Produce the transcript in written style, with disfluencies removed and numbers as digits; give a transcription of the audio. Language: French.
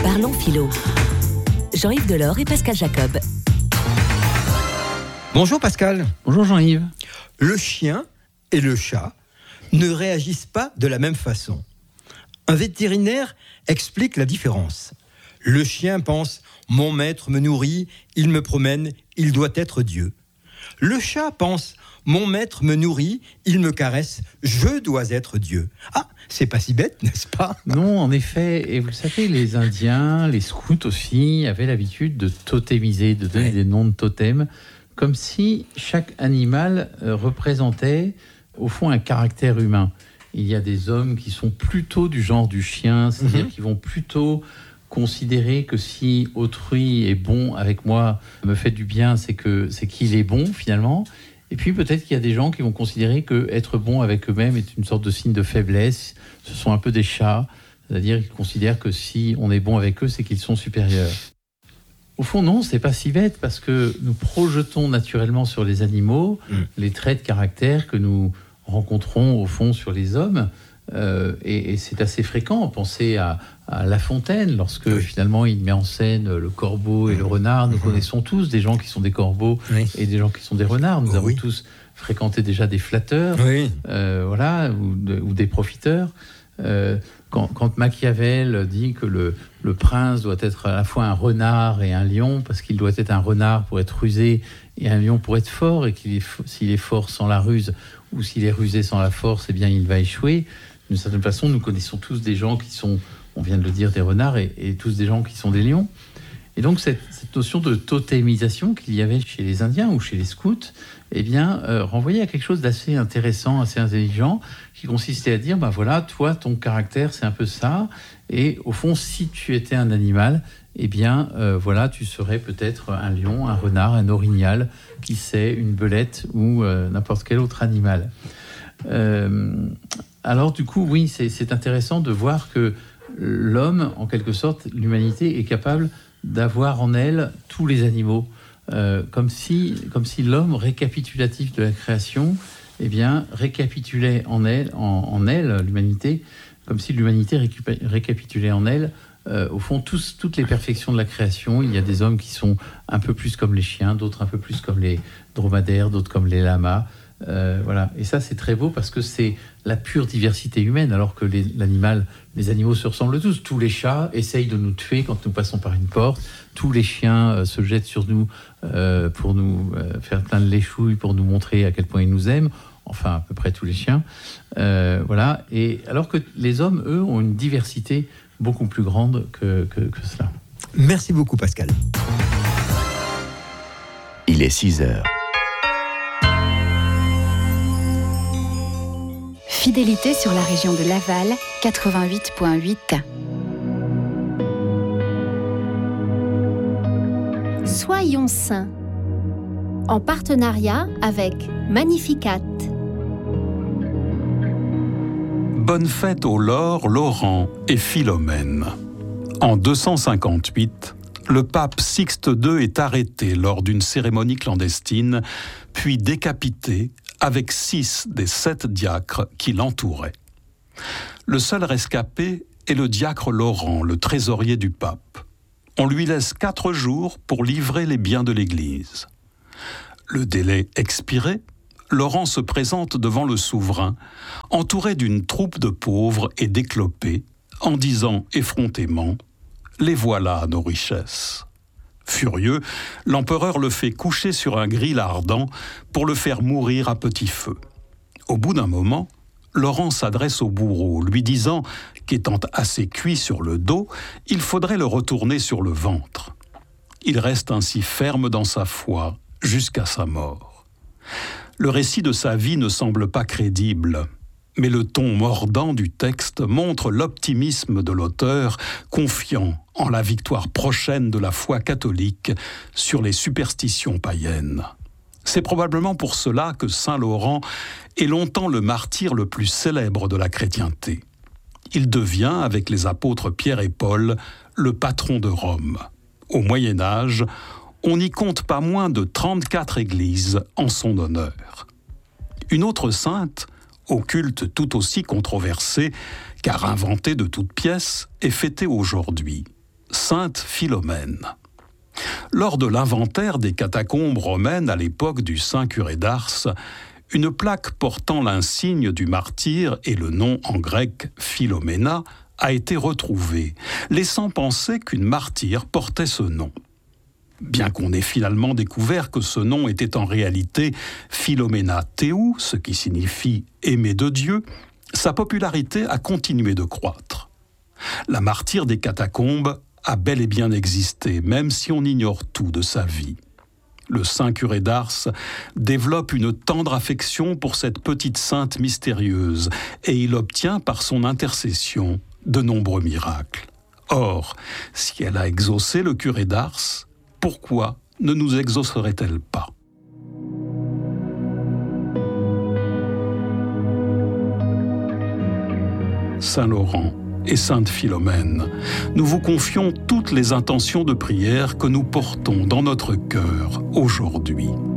Parlons philo. Jean-Yves Delors et Pascal Jacob. Bonjour Pascal. Bonjour Jean-Yves. Le chien et le chat ne réagissent pas de la même façon. Un vétérinaire explique la différence. Le chien pense « mon maître me nourrit, il me promène, il doit être Dieu ». Le chat pense « mon maître me nourrit, il me caresse, je dois être Dieu ». Ah, c'est pas si bête, n'est-ce pas ? Non, en effet, et vous le savez, les Indiens, les scouts aussi, avaient l'habitude de totémiser, de donner des noms de totems, comme si chaque animal représentait, au fond, un caractère humain. Il y a des hommes qui sont plutôt du genre du chien, c'est-à-dire qui vont plutôt considérer que si autrui est bon avec moi, me fait du bien, c'est qu'il est bon finalement. Et puis peut-être qu'il y a des gens qui vont considérer que être bon avec eux-mêmes est une sorte de signe de faiblesse. Ce sont un peu des chats, c'est-à-dire qu'ils considèrent que si on est bon avec eux, c'est qu'ils sont supérieurs. Au fond, non, c'est pas si bête parce que nous projetons naturellement sur les animaux les traits de caractère que nous rencontrons au fond sur les hommes. Et c'est assez fréquent. Pensez à La Fontaine, lorsque finalement il met en scène le corbeau et le renard. Nous connaissons tous des gens qui sont des corbeaux et des gens qui sont des renards. Nous avons tous fréquenté déjà des flatteurs, ou des profiteurs. Quand Machiavel dit que le prince doit être à la fois un renard et un lion, parce qu'il doit être un renard pour être rusé et un lion pour être fort, et s'il est fort sans la ruse ou s'il est rusé sans la force, eh bien il va échouer. D'une certaine façon, nous connaissons tous des gens qui sont, on vient de le dire, des renards et tous des gens qui sont des lions. Et donc cette notion de totémisation qu'il y avait chez les Indiens ou chez les scouts, renvoyait à quelque chose d'assez intéressant, assez intelligent, qui consistait à dire, voilà, toi, ton caractère, c'est un peu ça, et au fond, si tu étais un animal, tu serais peut-être un lion, un renard, un orignal, qui sait, une belette ou n'importe quel autre animal. Alors du coup, oui, c'est intéressant de voir que l'homme, en quelque sorte, l'humanité est capable d'avoir en elle tous les animaux, comme si l'homme récapitulatif de la création, récapitulait en elle, l'humanité, comme si l'humanité récapitulait en elle, au fond, toutes les perfections de la création. Il y a des hommes qui sont un peu plus comme les chiens, d'autres un peu plus comme les dromadaires, d'autres comme les lamas. Et ça c'est très beau parce que c'est la pure diversité humaine, alors que les animaux se ressemblent tous. Tous les chats essayent de nous tuer quand nous passons par une porte. Tous les chiens se jettent sur nous pour nous faire plein de léchouilles, pour nous montrer à quel point ils nous aiment. Enfin, à peu près tous les chiens. Et alors que les hommes, eux, ont une diversité beaucoup plus grande que cela. Merci beaucoup, Pascal. Il est 6h. Fidélité sur la région de Laval, 88.8. Soyons saints. En partenariat avec Magnificat. Bonne fête aux Laure, Laurent et Philomène. En 258, le pape Sixte II est arrêté lors d'une cérémonie clandestine, puis décapité avec 6 des 7 diacres qui l'entouraient. Le seul rescapé est le diacre Laurent, le trésorier du pape. On lui laisse 4 jours pour livrer les biens de l'Église. Le délai expiré, Laurent se présente devant le souverain, entouré d'une troupe de pauvres et d'éclopés, en disant effrontément « Les voilà nos richesses ». Furieux, l'empereur le fait coucher sur un gril ardent pour le faire mourir à petit feu. Au bout d'un moment, Laurent s'adresse au bourreau, lui disant qu'étant assez cuit sur le dos, il faudrait le retourner sur le ventre. Il reste ainsi ferme dans sa foi jusqu'à sa mort. Le récit de sa vie ne semble pas crédible, mais le ton mordant du texte montre l'optimisme de l'auteur, confiant en la victoire prochaine de la foi catholique sur les superstitions païennes. C'est probablement pour cela que saint Laurent est longtemps le martyr le plus célèbre de la chrétienté. Il devient, avec les apôtres Pierre et Paul, le patron de Rome. Au Moyen-Âge, on n'y compte pas moins de 34 églises en son honneur. Une autre sainte, au culte tout aussi controversé, car inventée de toutes pièces, est fêtée aujourd'hui. Sainte Philomène. Lors de l'inventaire des catacombes romaines à l'époque du saint curé d'Ars, une plaque portant l'insigne du martyr et le nom en grec Philomena a été retrouvée, laissant penser qu'une martyre portait ce nom. Bien qu'on ait finalement découvert que ce nom était en réalité Philomena Théou, ce qui signifie « aimée de Dieu », sa popularité a continué de croître. La martyre des catacombes a bel et bien existé, même si on ignore tout de sa vie. Le saint curé d'Ars développe une tendre affection pour cette petite sainte mystérieuse et il obtient par son intercession de nombreux miracles. Or, si elle a exaucé le curé d'Ars, pourquoi ne nous exaucerait-elle pas ? Saint Laurent et Sainte Philomène, nous vous confions toutes les intentions de prière que nous portons dans notre cœur aujourd'hui.